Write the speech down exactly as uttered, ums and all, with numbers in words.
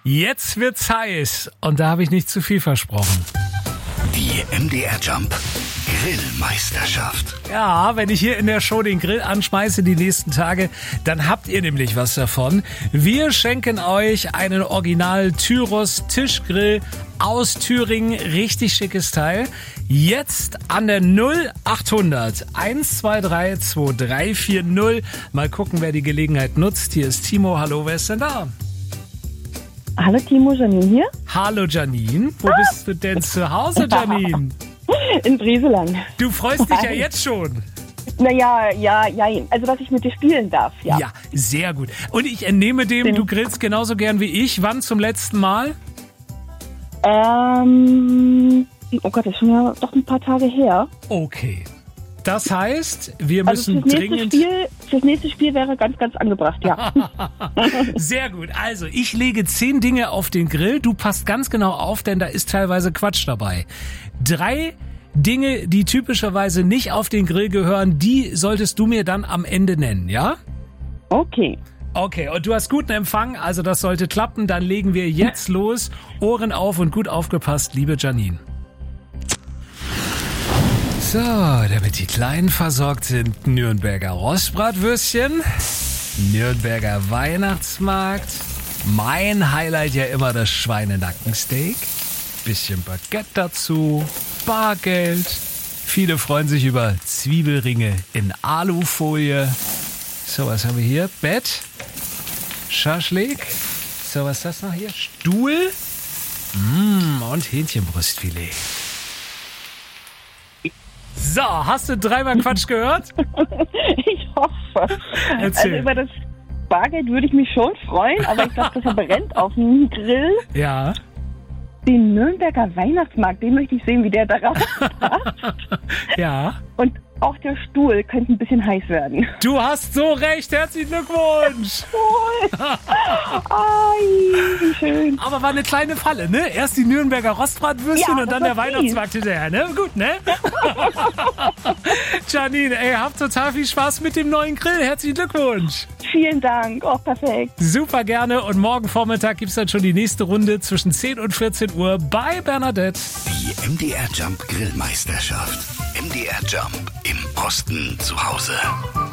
Jetzt wird's heiß und da habe ich nicht zu viel versprochen. Die M D R Jump Grillmeisterschaft. Ja, wenn ich hier in der Show den Grill anschmeiße die nächsten Tage, dann habt ihr nämlich was davon. Wir schenken euch einen Original Tyros Tischgrill aus Thüringen. Richtig schickes Teil. Jetzt an der null achthundert eins zwei drei zwei drei vier null. Mal gucken, wer die Gelegenheit nutzt. Hier ist Timo. Hallo, wer ist denn da? Hallo Timo, Janine hier. Hallo Janine. Wo ah. bist du denn zu Hause, Janine? In Brieselang. Du freust dich ja jetzt schon. Naja, ja, ja, also dass ich mit dir spielen darf, ja. Ja, sehr gut. Und ich entnehme dem, du grillst genauso gern wie ich. Wann zum letzten Mal? Ähm, oh Gott, das ist schon ja doch ein paar Tage her. Okay. Das heißt, wir müssen also fürs dringend... Nächste Spiel, fürs nächste Spiel wäre ganz, ganz angebracht, ja. Sehr gut. Also, ich lege zehn Dinge auf den Grill. Du passt ganz genau auf, denn da ist teilweise Quatsch dabei. Drei Dinge, die typischerweise nicht auf den Grill gehören, die solltest du mir dann am Ende nennen, ja? Okay. Okay, und du hast guten Empfang, also das sollte klappen. Dann legen wir jetzt los. Ohren auf und gut aufgepasst, liebe Janine. So, damit die Kleinen versorgt sind, Nürnberger Rostbratwürstchen, Nürnberger Weihnachtsmarkt, mein Highlight ja immer das Schweinenackensteak, bisschen Baguette dazu, Bargeld, viele freuen sich über Zwiebelringe in Alufolie. So, was haben wir hier? Bett, Schaschlik, so, was ist das noch hier? Stuhl mmh, und Hähnchenbrustfilet. So, hast du dreimal Quatsch gehört? Ich hoffe. Erzähl. Also über das Bargeld würde ich mich schon freuen, aber ich dachte, das brennt auf dem Grill. Ja. Den Nürnberger Weihnachtsmarkt, den möchte ich sehen, wie der darauf passt. Ja. Und auch der Stuhl könnte ein bisschen heiß werden. Du hast so recht, herzlichen Glückwunsch. Cool. Ai, wie schön. Aber war eine kleine Falle, ne? Erst die Nürnberger Rostbratwürstchen Ja, und dann das der war Weihnachtsmarkt hinterher, ne? Gut, ne? Janine, ey, habt total viel Spaß mit dem neuen Grill. Herzlichen Glückwunsch. Vielen Dank, auch perfekt. Super gerne und morgen Vormittag gibt's dann schon die nächste Runde zwischen zehn und vierzehn Uhr bei Bernadette. Die M D R Jump Grillmeisterschaft. M D R Jump im Osten zu Hause.